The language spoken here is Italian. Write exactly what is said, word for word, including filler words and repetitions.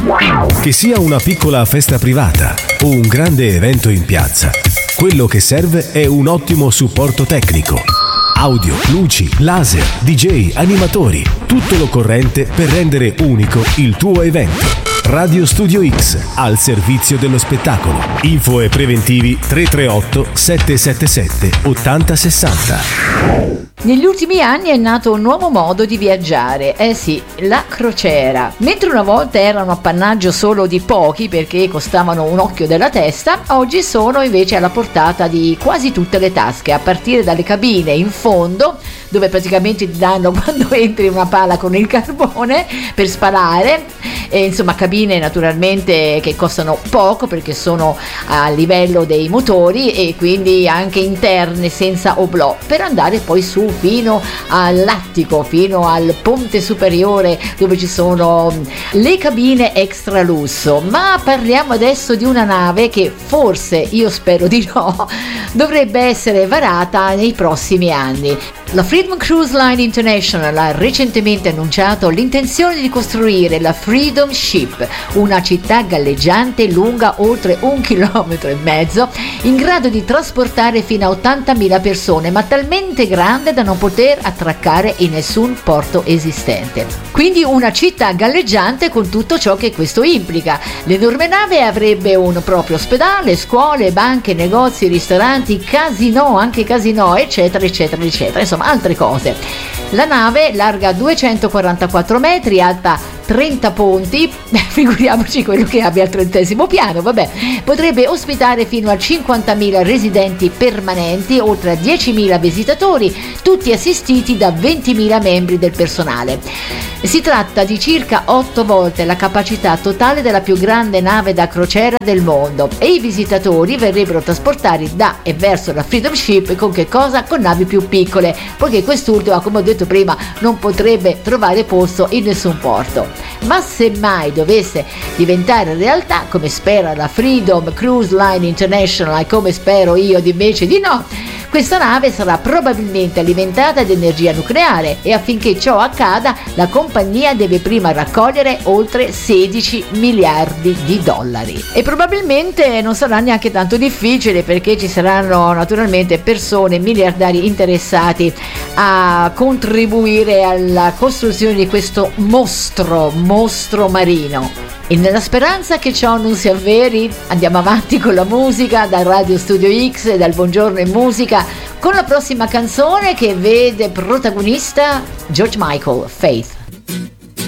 Che sia una piccola festa privata o un grande evento in piazza, quello che serve è un ottimo supporto tecnico. Audio, luci, laser, D J, animatori, tutto l'occorrente per rendere unico il tuo evento. Radio Studio X, al servizio dello spettacolo. Info e preventivi tre tre otto sette sette sette otto zero sei zero. Negli ultimi anni è nato un nuovo modo di viaggiare, eh sì, la crociera. Mentre una volta era un appannaggio solo di pochi perché costavano un occhio della testa, oggi sono invece alla portata di quasi tutte le tasche, a partire dalle cabine in fondo, dove praticamente ti danno quando entri una pala con il carbone per sparare, e insomma cabine naturalmente che costano poco perché sono a livello dei motori e quindi anche interne senza oblò, per andare poi su fino all'attico, fino al ponte superiore dove ci sono le cabine extra lusso. Ma parliamo adesso di una nave che forse, io spero di no, dovrebbe essere varata nei prossimi anni. La Freedom Cruise Line International ha recentemente annunciato l'intenzione di costruire la Freedom Ship, una città galleggiante lunga oltre un chilometro e mezzo, in grado di trasportare fino a ottantamila persone, ma talmente grande da non poter attraccare in nessun porto esistente. Quindi una città galleggiante con tutto ciò che questo implica. L'enorme nave avrebbe un proprio ospedale, scuole, banche, negozi, ristoranti, casinò, anche casinò, eccetera, eccetera, eccetera. Insomma, altre cose. La nave, larga duecentoquarantaquattro metri, alta trenta ponti, figuriamoci quello che abbia al trentesimo piano, vabbè, potrebbe ospitare fino a cinquantamila residenti permanenti, oltre a diecimila visitatori, tutti assistiti da ventimila membri del personale. Si tratta di circa otto volte la capacità totale della più grande nave da crociera del mondo e i visitatori verrebbero trasportati da e verso la Freedom Ship con che cosa? Con navi più piccole, poiché quest'ultima, come ho detto prima, non potrebbe trovare posto in nessun porto. Ma se mai dovesse diventare realtà, come spera la Freedom Cruise Line International e come spero io invece di no, questa nave sarà probabilmente alimentata ad energia nucleare e affinché ciò accada la compagnia deve prima raccogliere oltre sedici miliardi di dollari. E probabilmente non sarà neanche tanto difficile perché ci saranno naturalmente persone, miliardari interessati a contribuire alla costruzione di questo mostro, mostro marino. E nella speranza che ciò non si avveri, andiamo avanti con la musica da Radio Studio X e dal Buongiorno in Musica con la prossima canzone che vede protagonista George Michael, Faith.